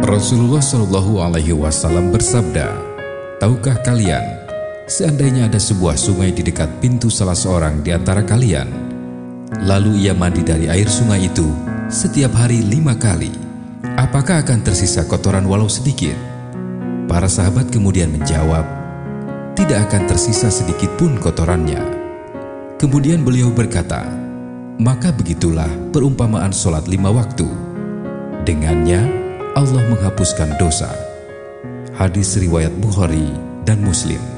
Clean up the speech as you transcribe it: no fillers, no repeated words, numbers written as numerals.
Rasulullah Shallallahu Alaihi Wasallam bersabda, "Tahukah kalian, seandainya ada sebuah sungai di dekat pintu salah seorang di antara kalian, lalu ia mandi dari air sungai itu setiap hari 5 kali, apakah akan tersisa kotoran walau sedikit?" Para sahabat kemudian menjawab, "Tidak akan tersisa sedikit pun kotorannya." Kemudian beliau berkata, "Maka begitulah perumpamaan sholat 5 waktu. Dengannya Allah menghapuskan dosa." Hadis riwayat Bukhari dan Muslim.